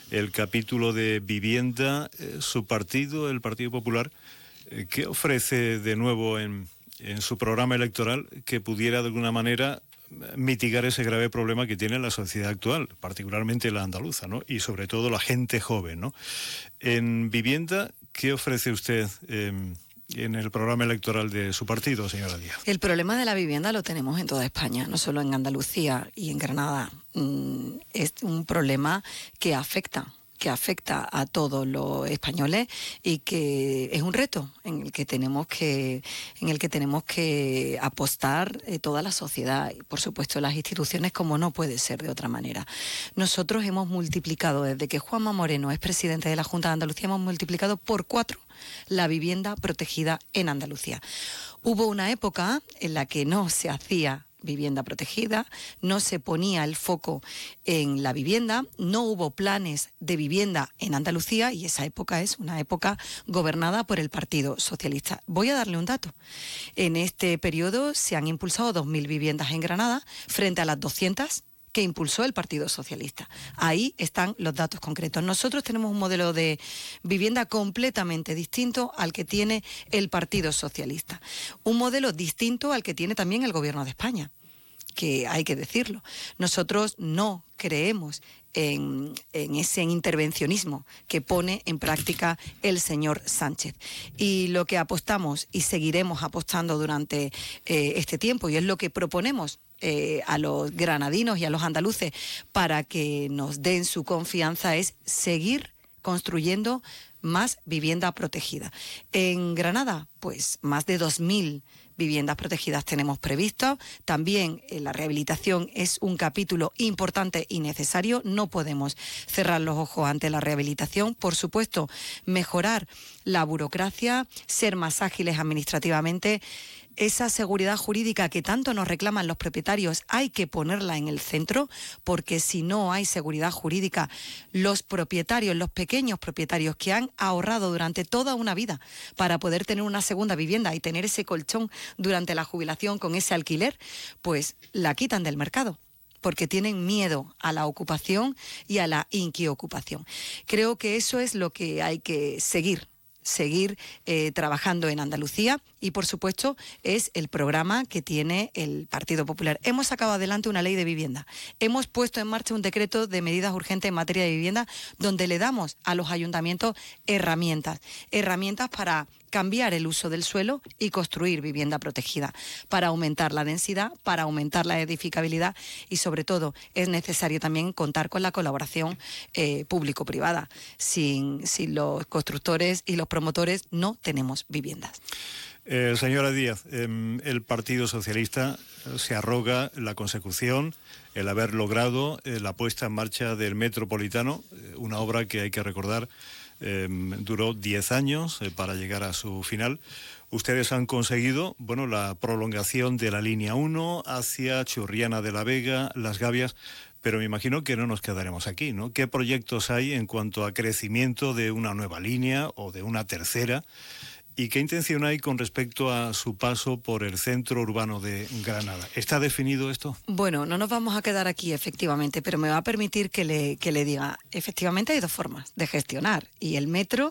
el capítulo de vivienda. Su partido, el Partido Popular, ¿qué ofrece de nuevo en su programa electoral que pudiera de alguna manera mitigar ese grave problema que tiene la sociedad actual, particularmente la andaluza, ¿no? Y sobre todo la gente joven, ¿no? En vivienda, ¿qué ofrece usted en el programa electoral de su partido, señora Díaz? El problema de la vivienda lo tenemos en toda España, no solo en Andalucía y en Granada. Es un problema que afecta a todos los españoles y que es un reto en el que tenemos que apostar toda la sociedad y, por supuesto, las instituciones, como no puede ser de otra manera. Nosotros hemos multiplicado, desde que Juanma Moreno es presidente de la Junta de Andalucía, hemos multiplicado por 4 la vivienda protegida en Andalucía. Hubo una época en la que no se hacía vivienda protegida, no se ponía el foco en la vivienda, no hubo planes de vivienda en Andalucía y esa época es una época gobernada por el Partido Socialista. Voy a darle un dato. En este periodo se han impulsado 2.000 viviendas en Granada frente a las 200 que impulsó el Partido Socialista. Ahí están los datos concretos. Nosotros tenemos un modelo de vivienda completamente distinto al que tiene el Partido Socialista. Un modelo distinto al que tiene también el Gobierno de España, que hay que decirlo. Nosotros no creemos en ese intervencionismo que pone en práctica el señor Sánchez. Y lo que apostamos y seguiremos apostando durante este tiempo, y es lo que proponemos a los granadinos y a los andaluces para que nos den su confianza, es seguir construyendo más vivienda protegida. En Granada, pues más de 2.000 viviendas protegidas tenemos previstas. También la rehabilitación es un capítulo importante y necesario. No podemos cerrar los ojos ante la rehabilitación. Por supuesto, mejorar la burocracia, ser más ágiles administrativamente. Esa seguridad jurídica que tanto nos reclaman los propietarios hay que ponerla en el centro, porque si no hay seguridad jurídica, los propietarios, los pequeños propietarios que han ahorrado durante toda una vida para poder tener una segunda vivienda y tener ese colchón durante la jubilación con ese alquiler, pues la quitan del mercado, porque tienen miedo a la ocupación y a la inquiocupación. Creo que eso es lo que hay que seguir trabajando en Andalucía y, por supuesto, es el programa que tiene el Partido Popular. Hemos sacado adelante una ley de vivienda. Hemos puesto en marcha un decreto de medidas urgentes en materia de vivienda donde le damos a los ayuntamientos herramientas para cambiar el uso del suelo y construir vivienda protegida, para aumentar la densidad, para aumentar la edificabilidad y, sobre todo, es necesario también contar con la colaboración público-privada. Sin los constructores y los promotores no tenemos viviendas. Señora Díaz, el Partido Socialista se arroga la consecución, el haber logrado la puesta en marcha del Metropolitano, una obra que hay que recordar duró 10 años para llegar a su final. Ustedes han conseguido, la prolongación de la línea 1 hacia Churriana de la Vega, Las Gavias, pero me imagino que no nos quedaremos aquí, ¿no? ¿Qué proyectos hay en cuanto a crecimiento de una nueva línea o de una tercera? ¿Y qué intención hay con respecto a su paso por el centro urbano de Granada? ¿Está definido esto? Bueno, no nos vamos a quedar aquí, efectivamente, pero me va a permitir que le diga, efectivamente hay 2 formas de gestionar, y el metro,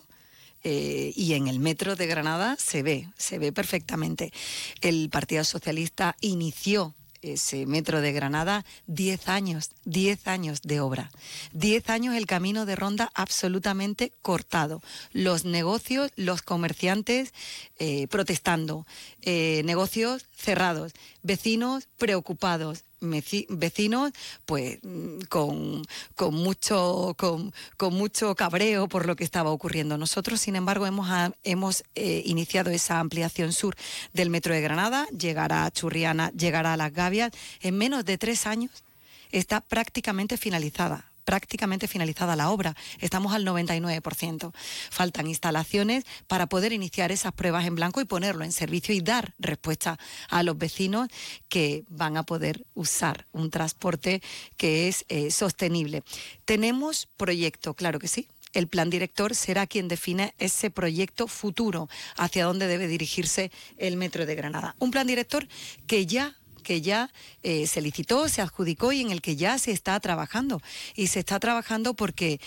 y en el metro de Granada se ve perfectamente. El Partido Socialista inició ese metro de Granada 10 años de obra, 10 años el camino de ronda absolutamente cortado, los negocios, los comerciantes protestando, negocios cerrados, vecinos preocupados, vecinos pues con mucho cabreo por lo que estaba ocurriendo. Nosotros, sin embargo, hemos iniciado esa ampliación sur del metro de Granada, llegará a Churriana, llegará a Las Gavias. En menos de 3 años está prácticamente finalizada la obra. Estamos al 99%. Faltan instalaciones para poder iniciar esas pruebas en blanco y ponerlo en servicio y dar respuesta a los vecinos que van a poder usar un transporte que es sostenible. ¿Tenemos proyecto? Claro que sí. El plan director será quien define ese proyecto futuro, hacia dónde debe dirigirse el metro de Granada. Un plan director que ya se licitó, se adjudicó y en el que ya se está trabajando. Y se está trabajando porque